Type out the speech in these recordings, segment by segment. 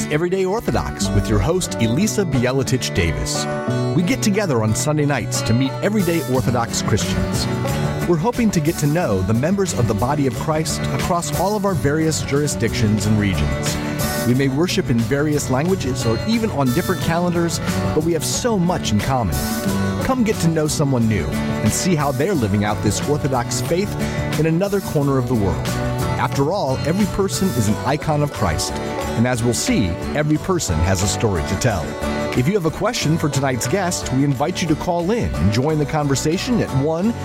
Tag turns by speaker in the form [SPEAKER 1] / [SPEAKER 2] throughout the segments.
[SPEAKER 1] Everyday Orthodox with your host, Elisa Bielatich Davis. We get together on Sunday nights to meet everyday Orthodox Christians. We're hoping to get to know the members of the body of Christ across all of our various jurisdictions and regions. We may worship in various languages or even on different calendars, but we have so much in common. Come get to know someone new and see how they're living out this Orthodox faith in another corner of the world. After all, every person is an icon of Christ, and as we'll see, every person has a story to tell. If you have a question for tonight's guest, we invite you to call in and join the conversation at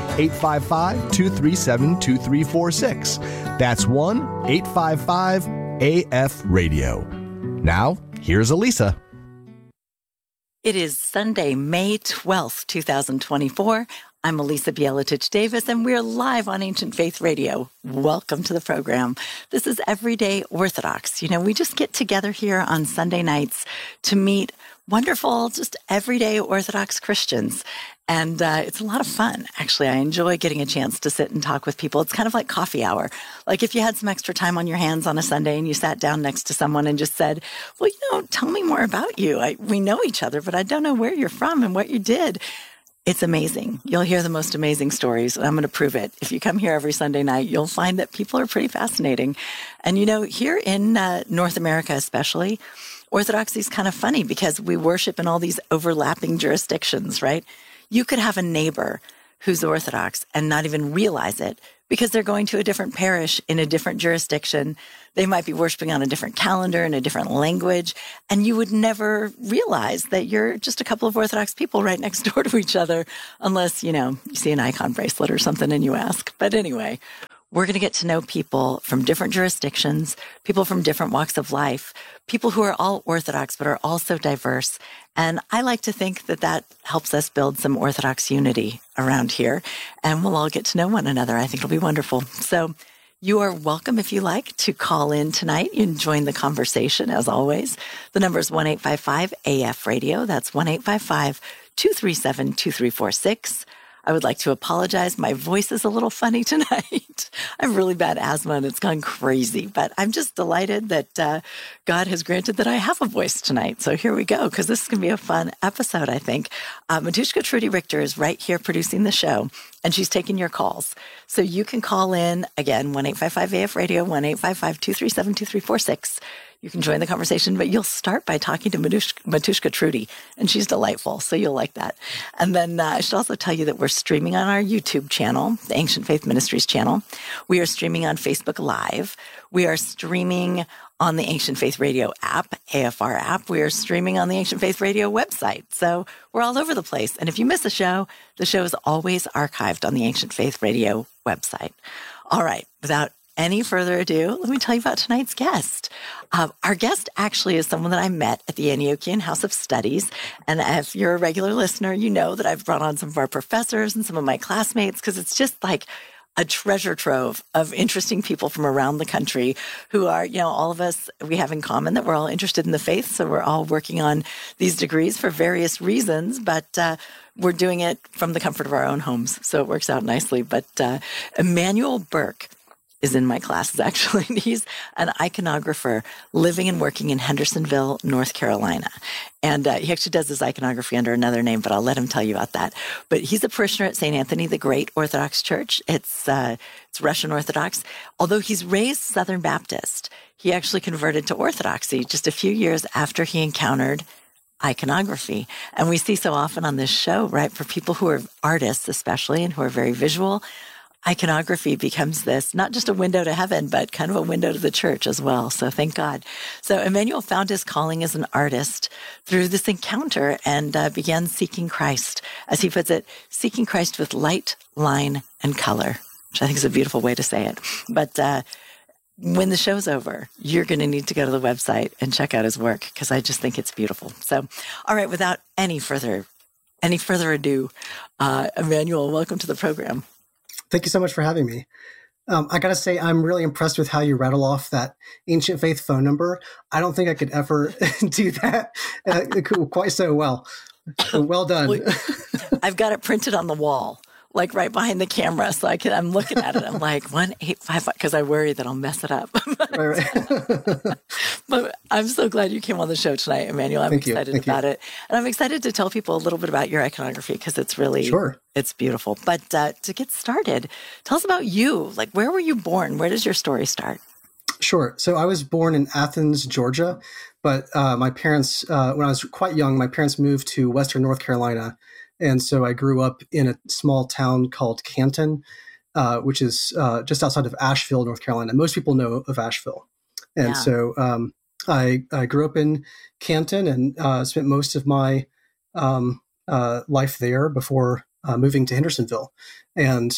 [SPEAKER 1] 1-855-237-2346. That's 1-855-AF-RADIO. Now, here's Elisa.
[SPEAKER 2] It is Sunday, May 12th, 2024. I'm Elisa Bielatich Davis, and we're live on Ancient Faith Radio. Welcome to the program. This is Everyday Orthodox. You know, we just get together here on Sunday nights to meet wonderful, just everyday Orthodox Christians. And it's a lot of fun. Actually, I enjoy getting a chance to sit and talk with people. It's kind of like coffee hour. Like if you had some extra time on your hands on a Sunday and you sat down next to someone and just said, well, you know, tell me more about you. We know each other, but I don't know where you're from and what you did. It's amazing. You'll hear the most amazing stories, and I'm going to prove it. If you come here every Sunday night, you'll find that people are pretty fascinating. And, you know, here in North America especially, Orthodoxy is kind of funny because we worship in all these overlapping jurisdictions, right? You could have a neighbor who's Orthodox and not even realize it because they're going to a different parish in a different jurisdiction. They might be worshiping on a different calendar in a different language, and you would never realize that you're just a couple of Orthodox people right next door to each other unless, you know, you see an icon bracelet or something and you ask. But anyway, we're going to get to know people from different jurisdictions, people from different walks of life, people who are all Orthodox but are also diverse. And I like to think that that helps us build some Orthodox unity around here, and we'll all get to know one another. I think it'll be wonderful. So you are welcome, if you like, to call in tonight and join the conversation, as always. The number is 1-855-AF-RADIO. That's 1-855-237-2346. I would like to apologize. My voice is a little funny tonight. I have really bad asthma and it's gone crazy, but I'm just delighted that God has granted that I have a voice tonight. So here we go, because this is going to be a fun episode, I think. Matushka Trudy Richter is right here producing the show, and she's taking your calls. So you can call in, again, 1-855-AF-RADIO, 1-855-237-2346. You can join the conversation, but you'll start by talking to Matushka Trudy, and she's delightful, so you'll like that. And then I should also tell you that we're streaming on our YouTube channel, the Ancient Faith Ministries channel. We are streaming on Facebook Live. We are streaming on the Ancient Faith Radio app, AFR app. We are streaming on the Ancient Faith Radio website. So we're all over the place. And if you miss a show, the show is always archived on the Ancient Faith Radio website. All right, without any further ado, let me tell you about tonight's guest. Our guest actually is someone that I met at the Antiochian House of Studies. And if you're a regular listener, you know that I've brought on some of our professors and some of my classmates because it's just like a treasure trove of interesting people from around the country who are, you know, all of us, we have in common that we're all interested in the faith. So we're all working on these degrees for various reasons, but we're doing it from the comfort of our own homes. So it works out nicely. But Emmanuel Burke is in my classes, actually. He's an iconographer living and working in Hendersonville, North Carolina. And he actually does his iconography under another name, but I'll let him tell you about that. But he's a parishioner at St. Anthony the Great Orthodox Church. It's Russian Orthodox. Although he's raised Southern Baptist, he actually converted to Orthodoxy just a few years after he encountered iconography. And we see so often on this show, right, for people who are artists especially and who are very visual, iconography becomes this, not just a window to heaven, but kind of a window to the church as well. So thank God. So Emmanuel found his calling as an artist through this encounter and began seeking Christ. As he puts it, seeking Christ with light, line, and color, which I think is a beautiful way to say it. But when the show's over, you're going to need to go to the website and check out his work because I just think it's beautiful. So, all right, without any further ado, Emmanuel, welcome to the program.
[SPEAKER 3] Thank you so much for having me. I got to say, I'm really impressed with how you rattle off that Ancient Faith phone number. I don't think I could ever do that quite so well. Well done.
[SPEAKER 2] Well, I've got it printed on the wall, like right behind the camera. So I'm looking at it. I'm like 1-855 because I worry that I'll mess it up.
[SPEAKER 3] Right.
[SPEAKER 2] But I'm so glad you came on the show tonight, Emmanuel. I'm excited about it. And I'm excited to tell people a little bit about your iconography because it's really, it's beautiful. But to get started, tell us about you. Like, where were you born? Where does your story start?
[SPEAKER 3] Sure. So I was born in Athens, Georgia, but my parents, when I was quite young, my parents moved to Western North Carolina. And so I grew up in a small town called Canton, which is just outside of Asheville, North Carolina. Most people know of Asheville. And so I grew up in Canton and spent most of my life there before moving to Hendersonville. And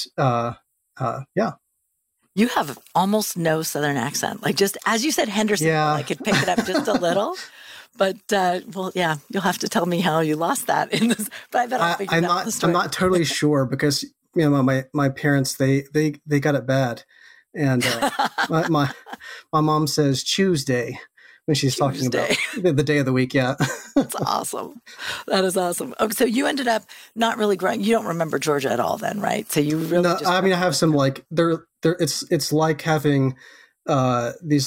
[SPEAKER 2] You have almost no Southern accent. Like, just as you said, Hendersonville, I could pick it up just a little. But, you'll have to tell me how you lost that in this. But I bet I'll figure it out.
[SPEAKER 3] I'm not totally sure because, my parents, they got it bad. And my mom says Tuesday when she's talking about the day of the week. Yeah.
[SPEAKER 2] That's awesome. That is awesome. Okay, so you ended up not really growing. You don't remember Georgia at all then, right? So you really
[SPEAKER 3] I have some it's like having these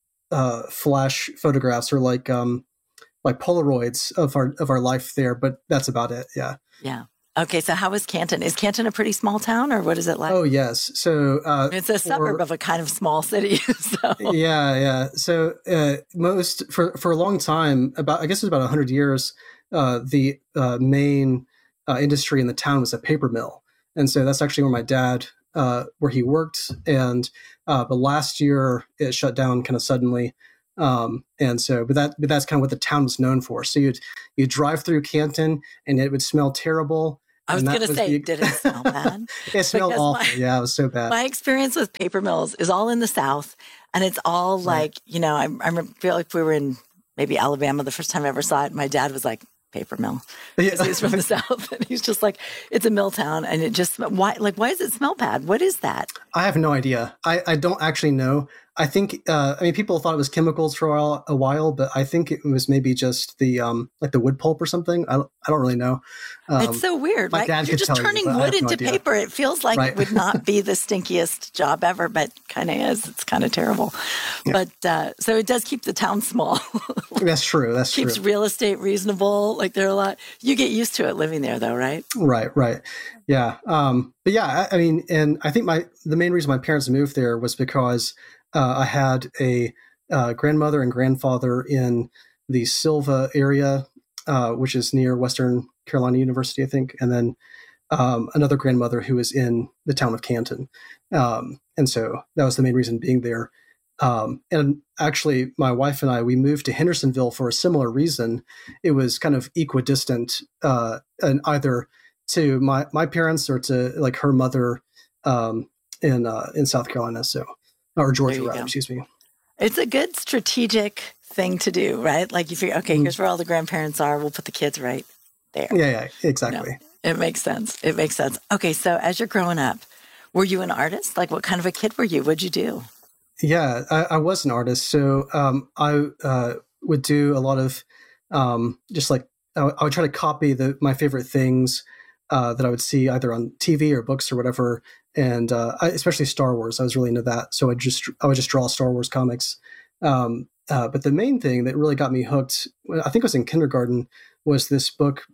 [SPEAKER 3] flash photographs or like Polaroids of our life there, but that's about it. Yeah.
[SPEAKER 2] Yeah. Okay, so how is Canton? Is Canton a pretty small town, or what is it like?
[SPEAKER 3] Oh, yes. So
[SPEAKER 2] it's a suburb of a kind of small city. So.
[SPEAKER 3] Yeah. So for a long time, I guess it was about 100 years, the main industry in the town was a paper mill, and so that's actually where my dad where he worked. And but last year it shut down kind of suddenly. And so, but that's kind of what the town was known for. So you'd drive through Canton and it would smell terrible.
[SPEAKER 2] I was going to say, did it smell bad?
[SPEAKER 3] It smelled awful. Yeah, it was so bad.
[SPEAKER 2] My experience with paper mills is all in the South, and it's all like, I feel like we were in maybe Alabama the first time I ever saw it. My dad was like, paper mill. He's from the South, and he's just like, it's a mill town, and it just, why does it smell bad? What is that?
[SPEAKER 3] I have no idea. I don't actually know. I think, people thought it was chemicals for a while, but I think it was maybe just the the wood pulp or something. I don't really know.
[SPEAKER 2] It's so weird, right? You're just turning wood into paper. It feels like it would not be the stinkiest job ever, but kind of is. It's kind of terrible. Yeah. But so it does keep the town small.
[SPEAKER 3] That's true.
[SPEAKER 2] Keeps real estate reasonable. Like there are a lot. You get used to it living there, though, right?
[SPEAKER 3] Right. Yeah. But yeah, and I think the main reason my parents moved there was because I had a grandmother and grandfather in the Silva area, which is near Western Carolina University, I think, and then another grandmother who was in the town of Canton. And so that was the main reason being there. And actually, my wife and I, we moved to Hendersonville for a similar reason. It was kind of equidistant, and either to my parents or to like her mother in South Carolina. So. Or Georgia, rather, excuse me.
[SPEAKER 2] It's a good strategic thing to do, right? Like you figure, okay, here's where all the grandparents are. We'll put the kids right there.
[SPEAKER 3] Yeah, exactly.
[SPEAKER 2] It makes sense. Okay, so as you're growing up, were you an artist? Like what kind of a kid were you? What'd you do?
[SPEAKER 3] Yeah, I was an artist. So I would do a lot of just like, I would try to copy my favorite things that I would see either on TV or books or whatever. And especially Star Wars, I was really into that. So I would just draw Star Wars comics. But the main thing that really got me hooked, I think it was in kindergarten, was this book,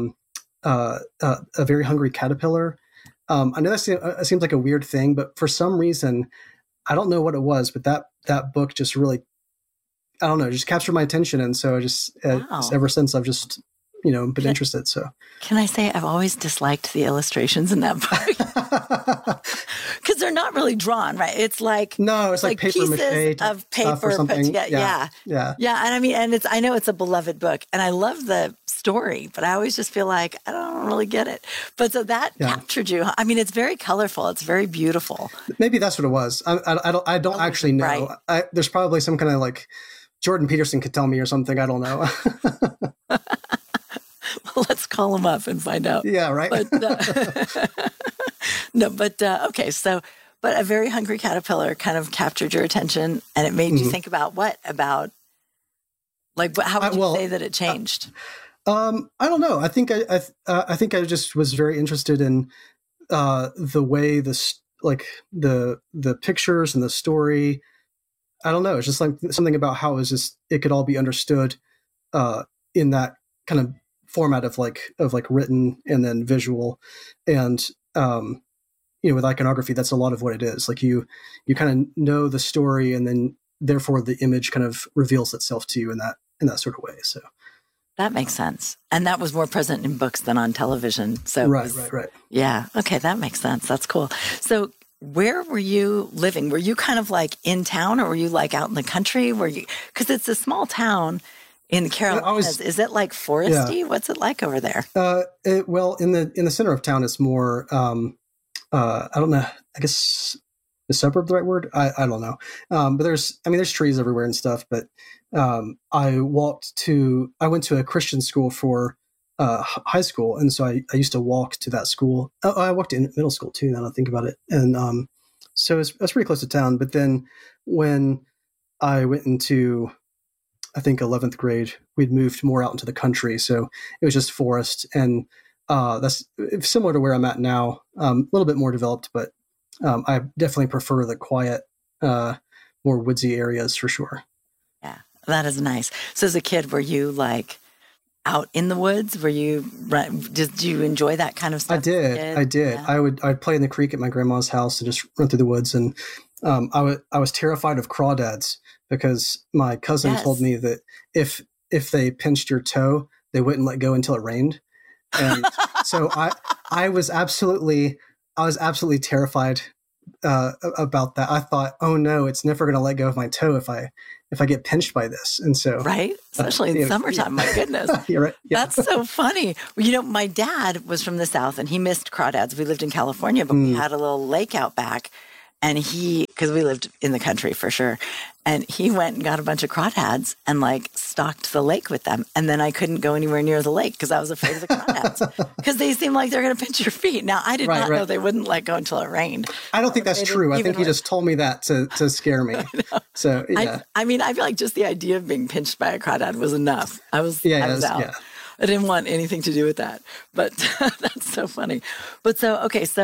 [SPEAKER 3] A Very Hungry Caterpillar. I know that seems like a weird thing, but for some reason, I don't know what it was, but that book just really, I don't know, just captured my attention. And so ever since I've just, been interested. So
[SPEAKER 2] can I say I've always disliked the illustrations in that book because they're not really drawn, right? It's like
[SPEAKER 3] it's like paper
[SPEAKER 2] pieces of paper put together. Yeah. And I know it's a beloved book, and I love the story, but I always just feel like I don't really get it. But so that captured you. I mean, it's very colorful. It's very beautiful.
[SPEAKER 3] Maybe that's what it was. I don't actually know. Right. There's probably some kind of like Jordan Peterson could tell me or something. I don't know.
[SPEAKER 2] Well, let's call him up and find out.
[SPEAKER 3] Yeah, right.
[SPEAKER 2] But okay. So, but A Very Hungry Caterpillar kind of captured your attention, and it made you think about what? About like how would you say that it changed?
[SPEAKER 3] I don't know. I think I just was very interested in the way the pictures and the story I don't know. It's just like something about how it could all be understood in that kind of format of like written and then visual, and with iconography, that's a lot of what it is. Like you kind of know the story, and then therefore the image kind of reveals itself to you in that sort of way. So
[SPEAKER 2] that makes sense. And that was more present in books than on television. So
[SPEAKER 3] right.
[SPEAKER 2] Yeah. Okay, that makes sense. That's cool. So where were you living? Were you kind of like in town, or were you like out in the country? Because it's a small town in the Carolinas. Is it like foresty? Yeah. What's it like over there?
[SPEAKER 3] Well, in the center of town, it's more. I don't know. I guess is suburb the right word? I don't know. But there's trees everywhere and stuff. But I went to a Christian school for high school, and so I used to walk to that school. Oh, I walked in middle school too. Now that I think about it, and so that's pretty close to town. But then when I went into, I think 11th grade, we'd moved more out into the country, so it was just forest, and that's similar to where I'm at now. A little bit more developed, but I definitely prefer the quiet, more woodsy areas for sure.
[SPEAKER 2] Yeah, that is nice. So as a kid, were you like out in the woods? Did you enjoy that kind of stuff?
[SPEAKER 3] I did. Yeah. I'd play in the creek at my grandma's house and just run through the woods. And I was terrified of crawdads because my cousin told me that if they pinched your toe, they wouldn't let go until it rained. And so I was absolutely terrified about that. I thought, oh no, it's never going to let go of my toe if I get pinched by this. And so,
[SPEAKER 2] right, especially in summertime, my goodness,
[SPEAKER 3] you're right. Yeah.
[SPEAKER 2] That's so funny. Well, my dad was from the South, and he missed crawdads. We lived in California, but we had a little lake out back, and because we lived in the country for sure, and he went and got a bunch of crawdads and like stocked the lake with them. And then I couldn't go anywhere near the lake because I was afraid of the crawdads because they seem like they're going to pinch your feet. Now, I did not know they wouldn't let go until it rained.
[SPEAKER 3] I don't think that's true. I think he just told me that to scare me. So, yeah.
[SPEAKER 2] I feel like just the idea of being pinched by a crawdad was enough. I was out. Yeah. I didn't want anything to do with that. But that's so funny. But so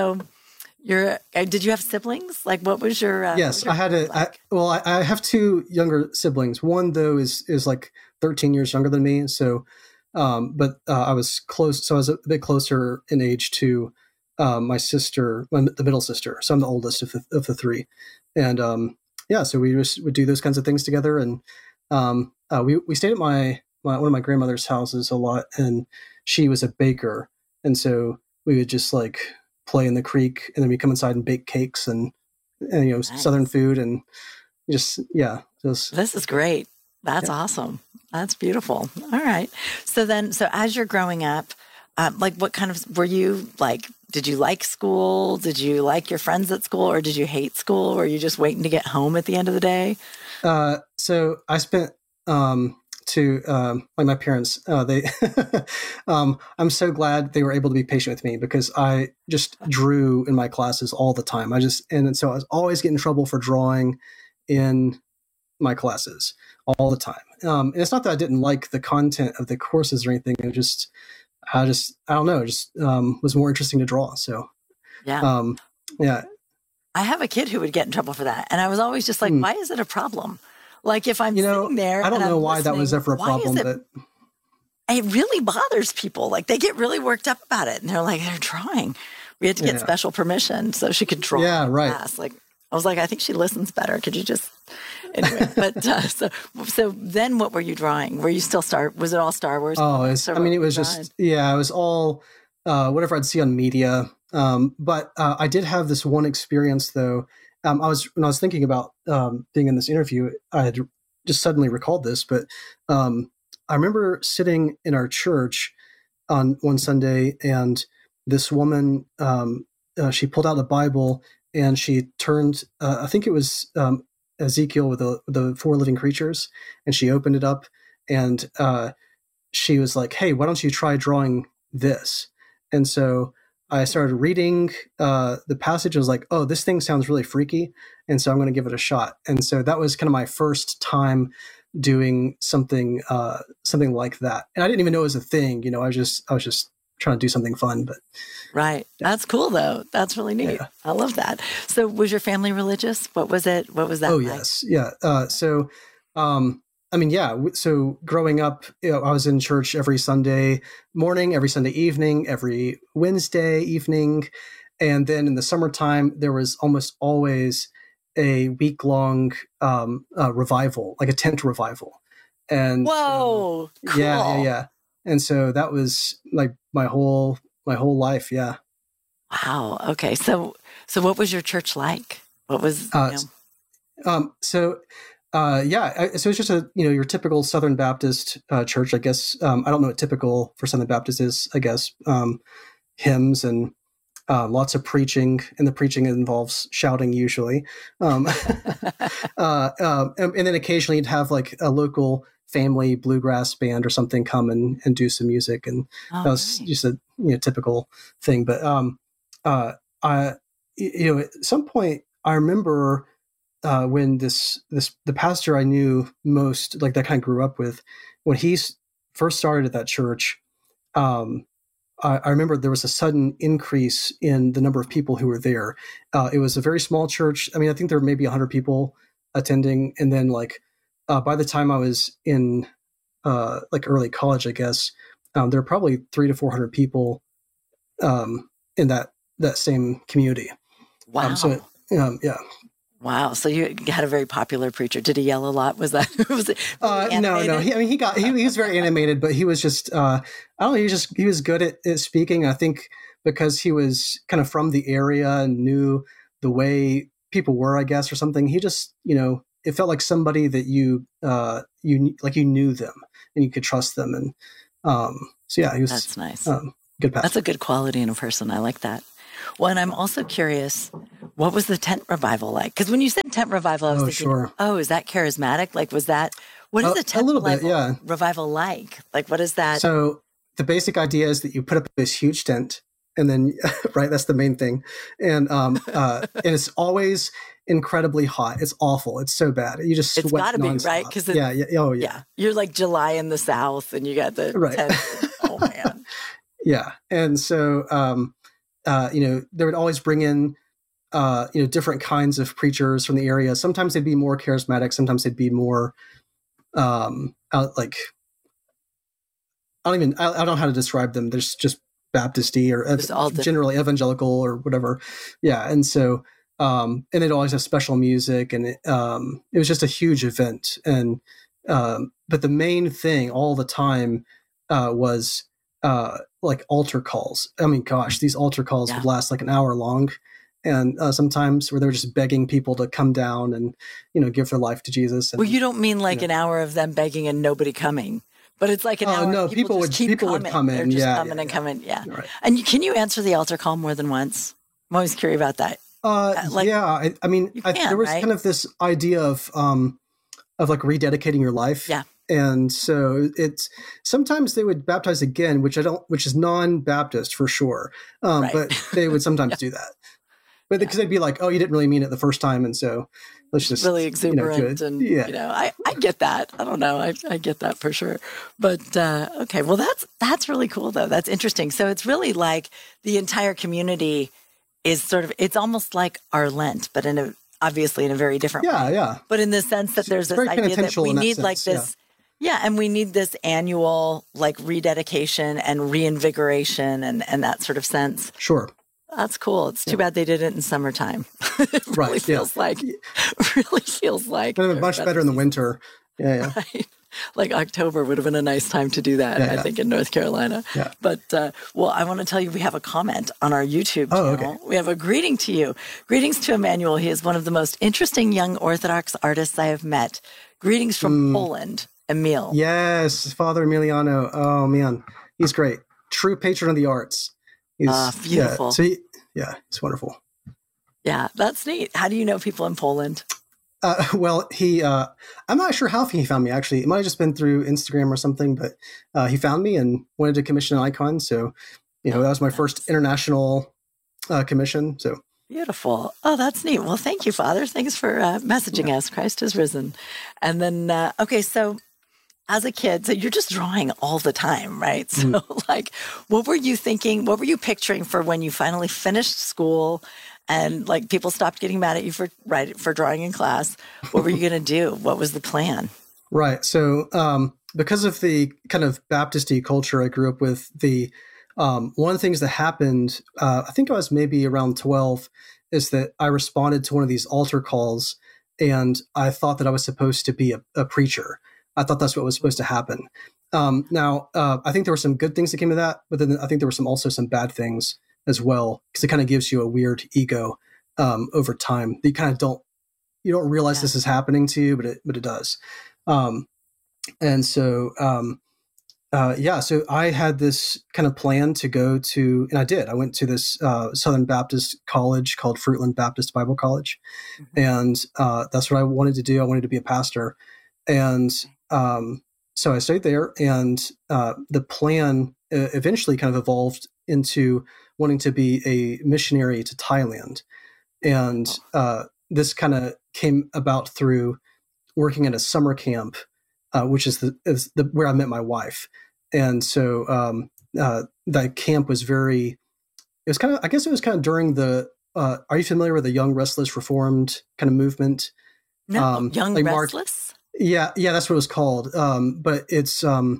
[SPEAKER 2] did you have siblings? Like, what was your?
[SPEAKER 3] Yes, I had I have two younger siblings. One though is like 13 years younger than me. So, but I was close. So I was a bit closer in age to my sister, the middle sister. So I'm the oldest of the three, and so we just would do those kinds of things together. And we stayed at one of my grandmother's houses a lot, and she was a baker, and so we would just like play in the creek, and then we come inside and bake cakes and nice. Southern food, and just this is
[SPEAKER 2] great. That's awesome. That's beautiful. All right. So as you're growing up, like what kind of were you like? Did you like school? Did you like your friends at school, or did you hate school? Or were you just waiting to get home at the end of the day?
[SPEAKER 3] So I spent like my parents, they, I'm so glad they were able to be patient with me because I just drew in my classes all the time. And so I was always getting in trouble for drawing in my classes all the time. And it's not that I didn't like the content of the courses or anything. I don't know, was more interesting to draw. So, yeah.
[SPEAKER 2] I have a kid who would get in trouble for that. And I was always just like, why is it a problem? Like if I'm sitting there,
[SPEAKER 3] I don't know why that was ever a problem.
[SPEAKER 2] It really bothers people. Like they get really worked up about it, and they're drawing. We had to get special permission so she could draw.
[SPEAKER 3] Yeah, right.
[SPEAKER 2] Class. Like I was like, I think she listens better. Could you just anyway? But so then, what were you drawing? Were you still Was it all Star Wars?
[SPEAKER 3] Oh, it was all whatever I'd see on media. But I did have this one experience though. When I was thinking about being in this interview, I had just suddenly recalled this, but I remember sitting in our church on one Sunday, and this woman, she pulled out a Bible and she turned, I think it was Ezekiel with the four living creatures, and she opened it up, and she was like, "Hey, why don't you try drawing this?" And so I started reading the passage. I was like, oh, this thing sounds really freaky. And so I'm going to give it a shot. And so that was kind of my first time doing something like that. And I didn't even know it was a thing. I was just trying to do something fun. But
[SPEAKER 2] Right. That's cool though. That's really neat.
[SPEAKER 3] yeah.
[SPEAKER 2] I love that. So was your family religious? What was it? What was that
[SPEAKER 3] Oh
[SPEAKER 2] like?
[SPEAKER 3] yes, yeah. I mean, yeah. So growing up, I was in church every Sunday morning, every Sunday evening, every Wednesday evening, and then in the summertime there was almost always a week-long revival, like a tent revival. And
[SPEAKER 2] Whoa,
[SPEAKER 3] yeah,
[SPEAKER 2] cool.
[SPEAKER 3] yeah. And so that was like my whole life. Yeah.
[SPEAKER 2] Wow. Okay. So what was your church like? What was,
[SPEAKER 3] Uh, so so it's just your typical Southern Baptist church, I guess. I don't know what typical for Southern Baptist is. I guess hymns and lots of preaching, and the preaching involves shouting usually. Um, and then occasionally you'd have like a local family bluegrass band or something come and do some music, and that was
[SPEAKER 2] nice.
[SPEAKER 3] just a typical thing. But at some point I remember when the pastor I knew most, like that kind of grew up with, when he first started at that church. I remember there was a sudden increase in the number of people who were there. It was a very small church. I mean, I think there were maybe 100 people attending, and then by the time I was in early college, I guess there were probably 300 to 400 people in that same community.
[SPEAKER 2] Wow.
[SPEAKER 3] Yeah.
[SPEAKER 2] Wow. So you had a very popular preacher. Did he yell a lot? Was that, was it? Really
[SPEAKER 3] No. He was very animated, but he was just, I don't know. He was good at speaking. I think because he was kind of from the area and knew the way people were, I guess, or something. He just, it felt like somebody that you knew them and you could trust them. And, so yeah, he was,
[SPEAKER 2] That's nice.
[SPEAKER 3] Good pastor.
[SPEAKER 2] That's a good quality in a person. I like that. Well, and I'm also curious, what was the tent revival like? Because when you said tent revival, I was thinking,
[SPEAKER 3] sure.
[SPEAKER 2] Is that charismatic? Like, what is the tent revival like? Like, what is that?
[SPEAKER 3] So the basic idea is that you put up this huge tent, and then, right, that's the main thing. And and it's always incredibly hot. It's awful. It's so bad. You just sweat.
[SPEAKER 2] It's got to be, right?
[SPEAKER 3] Because yeah.
[SPEAKER 2] You're like July in the South, and you got the tent. Oh, man.
[SPEAKER 3] Yeah. And so, they would always bring in, different kinds of preachers from the area. Sometimes they'd be more charismatic. Sometimes they'd be more, I don't know how to describe them. There's just Baptist-y or generally evangelical or whatever. Yeah. And so, and they'd always have special music, and it was just a huge event. And, but the main thing all the time, was, like altar calls. I mean, gosh, these altar calls would last like an hour long. And sometimes where they're just begging people to come down and, give their life to Jesus. And,
[SPEAKER 2] well, you don't mean like an hour of them begging and nobody coming, but it's like an hour.
[SPEAKER 3] No, people would come in.
[SPEAKER 2] They're just coming and coming. Yeah. Right. And can you answer the altar call more than once? I'm always curious about that.
[SPEAKER 3] There was kind of this idea of like rededicating your life.
[SPEAKER 2] Yeah.
[SPEAKER 3] And so it's sometimes they would baptize again, which is non-Baptist for sure. But they would sometimes do that. But because they'd be like, "Oh, you didn't really mean it the first time," and so let's just
[SPEAKER 2] really exuberant, I get that. I don't know, I get that for sure. But okay, well that's really cool though. That's interesting. So it's really like the entire community is it's almost like our Lent, but obviously in a very different way.
[SPEAKER 3] Yeah.
[SPEAKER 2] But in the sense that there's this idea that we need like this. Yeah, and we need this annual like rededication and reinvigoration and that sort of sense.
[SPEAKER 3] Sure.
[SPEAKER 2] That's cool. It's too bad they did it in summertime. It really feels like
[SPEAKER 3] much better in the winter. Yeah.
[SPEAKER 2] Right? Like October would have been a nice time to do that, I think, in North Carolina.
[SPEAKER 3] Yeah.
[SPEAKER 2] But, I want to tell you, we have a comment on our YouTube channel.
[SPEAKER 3] Okay.
[SPEAKER 2] We have a greeting to you. Greetings to Emmanuel. He is one of the most interesting young Orthodox artists I have met. Greetings from Poland, Emil.
[SPEAKER 3] Yes, Father Emiliano. Oh, man. He's great. True patron of the arts. He's
[SPEAKER 2] beautiful.
[SPEAKER 3] It's wonderful.
[SPEAKER 2] Yeah, that's neat. How do you know people in Poland?
[SPEAKER 3] Well, I'm not sure how he found me, actually. It might have just been through Instagram or something, but he found me and wanted to commission an icon. So, that was my first international commission. So
[SPEAKER 2] beautiful. Oh, that's neat. Well, thank you, Father. Thanks for messaging us. Christ is risen. And then, okay, so as a kid, so you're just drawing all the time, right? So like, what were you thinking? What were you picturing for when you finally finished school and like people stopped getting mad at you for drawing in class? What were you going to do? What was the plan?
[SPEAKER 3] Right. So because of the kind of Baptist-y culture I grew up with, one of the things that happened, I think I was maybe around 12, is that I responded to one of these altar calls, and I thought that I was supposed to be a preacher. I thought that's what was supposed to happen. Now, I think there were some good things that came of that, but then I think there were also some bad things as well, because it kind of gives you a weird ego over time. You kind of you don't realize this is happening to you, but it does. And so, so I had this kind of plan to go to, and I did. I went to this Southern Baptist college called Fruitland Baptist Bible College, and that's what I wanted to do. I wanted to be a pastor, and so I stayed there. And the plan eventually kind of evolved into wanting to be a missionary to Thailand, and this kind of came about through working at a summer camp, which is where I met my wife. And so that camp was it was kind of during the, are you familiar with the Young Restless Reformed kind of movement?
[SPEAKER 2] No, Young
[SPEAKER 3] like
[SPEAKER 2] Restless?
[SPEAKER 3] Yeah, that's what it was called. But it's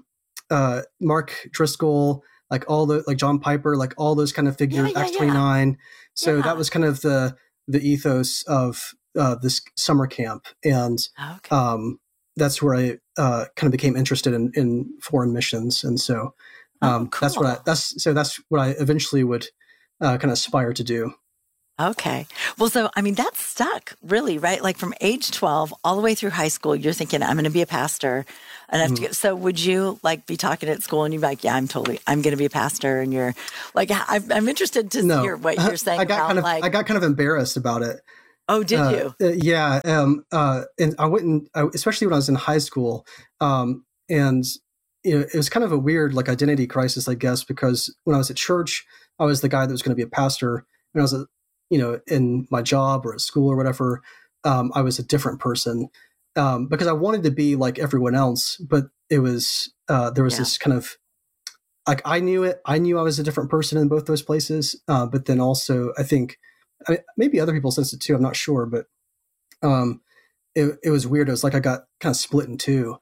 [SPEAKER 3] Mark Driscoll, like John Piper, like all those kind of figures, Acts 29. So that was kind of the ethos of this summer camp. And that's where I kind of became interested in foreign missions. And so
[SPEAKER 2] cool.
[SPEAKER 3] that's what I eventually would kind of aspire to do.
[SPEAKER 2] Okay. Well, so, I mean, that stuck really, right? Like from age 12 all the way through high school, you're thinking, I'm going to be a pastor. And I have to get, so would you like be talking at school and you'd be like, yeah, I'm going to be a pastor. And you're like, I'm interested to hear what you're saying.
[SPEAKER 3] I got kind of embarrassed about it.
[SPEAKER 2] Oh, did you?
[SPEAKER 3] Yeah. And I wouldn't, especially when I was in high school. And, it was kind of a weird like identity crisis, I guess, because when I was at church, I was the guy that was going to be a pastor. When I was in my job or at school or whatever, I was a different person because I wanted to be like everyone else. But it was there was this kind of like I knew I was a different person in both those places. But then also I think maybe other people sensed it too. I'm not sure, but it was weird. It was like I got kind of split in two,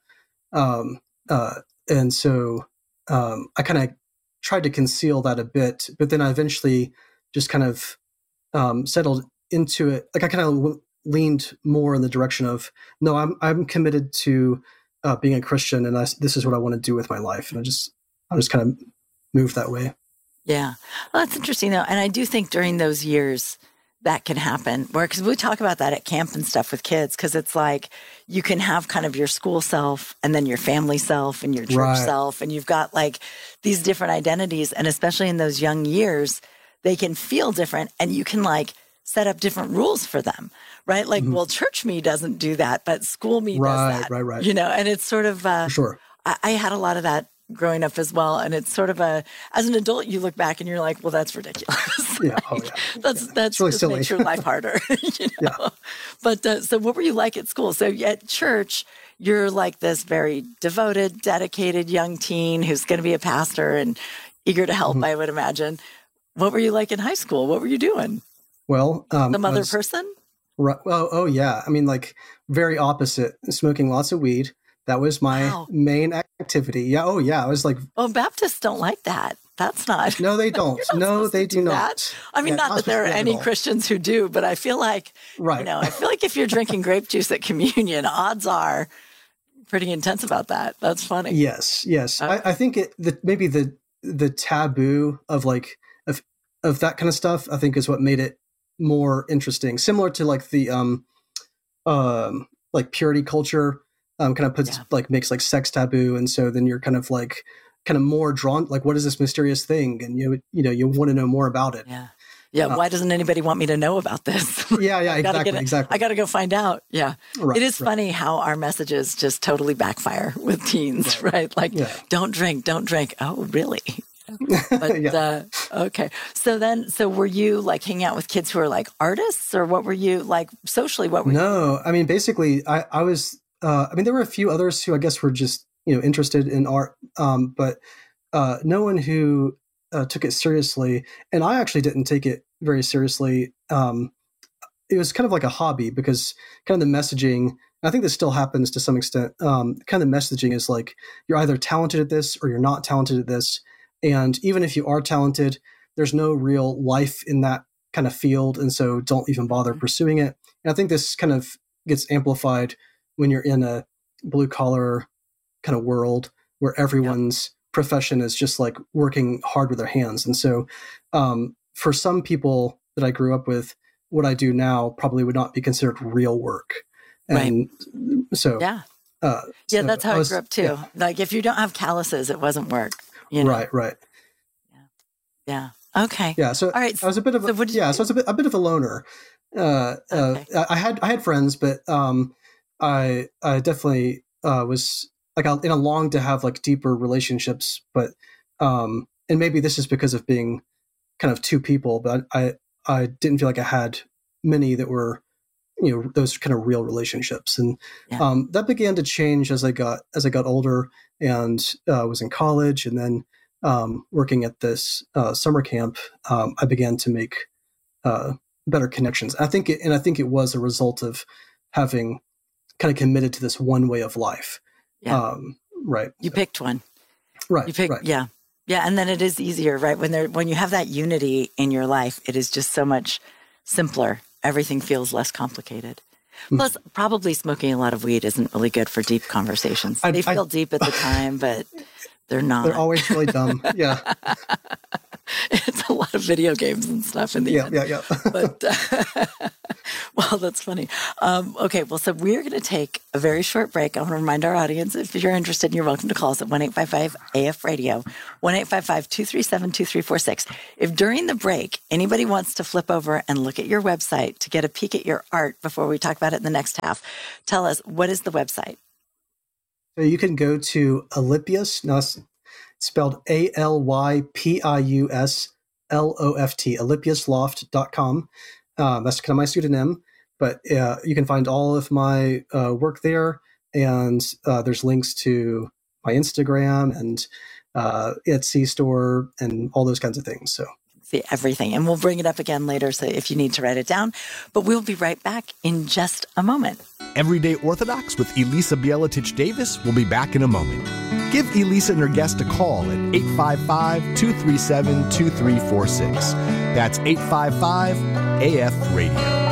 [SPEAKER 3] and so I kind of tried to conceal that a bit. But then I eventually just kind of settled into it. Like I kind of leaned more in the direction of, no, I'm committed to being a Christian, and this is what I want to do with my life. And I just kind of moved that way.
[SPEAKER 2] Yeah. Well, that's interesting though. And I do think during those years that can happen because we talk about that at camp and stuff with kids. Cause it's like, you can have kind of your school self and then your family self and your church self. And you've got like these different identities. And especially in those young years, they can feel different and you can like set up different rules for them, right? Like, well, church me doesn't do that, but school me does that. Right. And it's sort of, for
[SPEAKER 3] sure.
[SPEAKER 2] I had a lot of that growing up as well. And it's sort of as an adult, you look back and you're like, well, that's ridiculous.
[SPEAKER 3] Yeah. Oh, yeah.
[SPEAKER 2] That's
[SPEAKER 3] really
[SPEAKER 2] just
[SPEAKER 3] silly.
[SPEAKER 2] makes your life harder.
[SPEAKER 3] Yeah.
[SPEAKER 2] But so what were you like at school? So at church, you're like this very devoted, dedicated young teen who's going to be a pastor and eager to help, I would imagine. What were you like in high school? What were you doing?
[SPEAKER 3] Well,
[SPEAKER 2] some other person?
[SPEAKER 3] Right. Well, oh yeah. I mean, like very opposite. Smoking lots of weed. That was my main activity. Yeah. Oh yeah. I was like,
[SPEAKER 2] well, Baptists don't like that. That's not.
[SPEAKER 3] No, they don't. No, they do not.
[SPEAKER 2] I mean, not that there are any Christians who do, but I feel like, I feel like if you're drinking grape juice at communion, odds are pretty intense about that. That's funny.
[SPEAKER 3] Yes. I think maybe the taboo of like of that kind of stuff, I think is what made it more interesting. Similar to like the like purity culture kind of puts like makes like sex taboo, and so then you're kind of more drawn like, what is this mysterious thing, and you want to know more about it.
[SPEAKER 2] Why doesn't anybody want me to know about this?
[SPEAKER 3] Exactly.
[SPEAKER 2] I gotta go find out. It is funny how our messages just totally backfire with teens, right? Like, don't drink. Oh, really? But okay. So were you like hanging out with kids who are like artists, or what were you like socially? What were you?
[SPEAKER 3] I mean, basically I was, there were a few others who I guess were just interested in art, but no one who took it seriously. And I actually didn't take it very seriously. It was kind of like a hobby because kind of the messaging, I think this still happens to some extent. Kind of the messaging is like, you're either talented at this or you're not talented at this. And even if you are talented, there's no real life in that kind of field. And so don't even bother pursuing it. And I think this kind of gets amplified when you're in a blue collar kind of world where everyone's profession is just like working hard with their hands. And so for some people that I grew up with, what I do now probably would not be considered real work. And so,
[SPEAKER 2] that's how I grew up too. Yeah. Like if you don't have calluses, it wasn't work.
[SPEAKER 3] Right.
[SPEAKER 2] Yeah. Okay.
[SPEAKER 3] Yeah. So, all right. I was a bit of so I was a bit of a loner. I had friends, but I definitely was like, I longed to have like deeper relationships, but and maybe this is because of being kind of two people, but I didn't feel like I had many that were, those kind of real relationships. And that began to change as I got older and was in college. And then working at this summer camp, I began to make better connections. I think it was a result of having kind of committed to this one way of life.
[SPEAKER 2] Yeah.
[SPEAKER 3] Right.
[SPEAKER 2] You picked one.
[SPEAKER 3] Right.
[SPEAKER 2] You picked,
[SPEAKER 3] right.
[SPEAKER 2] Yeah. Yeah. And then it is easier, right? When you have that unity in your life, it is just so much simpler. Everything feels less complicated. Plus, probably smoking a lot of weed isn't really good for deep conversations. They feel deep at the time, but they're not.
[SPEAKER 3] They're always really dumb. Yeah.
[SPEAKER 2] It's a lot of video games and stuff in the end.
[SPEAKER 3] Yeah.
[SPEAKER 2] But, well, that's funny. Okay, well, so we're going to take a very short break. I want to remind our audience, if you're interested, you're welcome to call us at 1-855-AF-RADIO, 1-855-237-2346. If during the break, anybody wants to flip over and look at your website to get a peek at your art before we talk about it in the next half, tell us, what is the website?
[SPEAKER 3] So you can go to Alypius. Now, spelled ALYPIUSLOFT, alypiusloft.com. That's kind of my pseudonym, but you can find all of my work there. And there's links to my Instagram and Etsy store and all those kinds of things. So
[SPEAKER 2] see everything. And we'll bring it up again later so if you need to write it down. But we'll be right back in just a moment.
[SPEAKER 1] Everyday Orthodox with Elisa Bielatich Davis will be back in a moment. Give Elisa and her guest a call at 855-237-2346. That's 855-AF-RADIO.